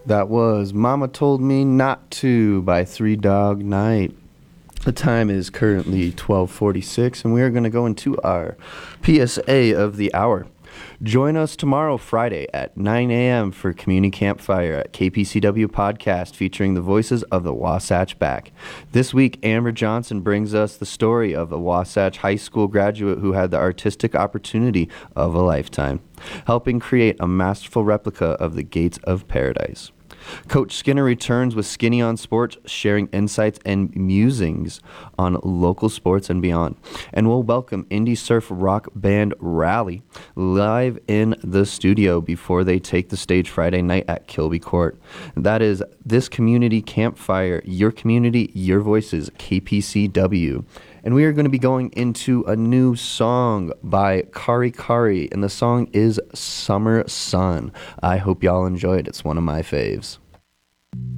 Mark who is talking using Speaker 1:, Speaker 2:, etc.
Speaker 1: That was Mama Told Me Not To by Three Dog Night. The time is currently 12:46, and we are going to go into our PSA of the hour. Join us tomorrow, Friday, at 9 a.m. for Community Campfire at KPCW Podcast featuring the voices of the Wasatch Back. This week, Amber Johnson brings us the story of a Wasatch High School graduate who had the artistic opportunity of a lifetime, helping create a masterful replica of the Gates of Paradise. Coach Skinner returns with Skinny on Sports, sharing insights and musings on local sports and beyond. And we'll welcome indie surf rock band Rally live in the studio before they take the stage Friday night at Kilby Court. That is This Community Campfire, Your Community, Your Voices, KPCW. And we are going to be going into a new song by Kari Kari, and the song is Summer Sun. I hope y'all enjoy it. It's one of my faves.